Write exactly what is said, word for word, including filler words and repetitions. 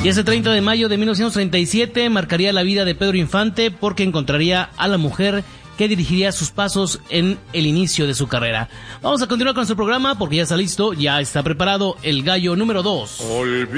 Y ese treinta de mayo de mil novecientos treinta y siete marcaría la vida de Pedro Infante porque encontraría a la mujer que dirigiría sus pasos en el inicio de su carrera. Vamos a continuar con nuestro programa porque ya está listo, ya está preparado el gallo número dos.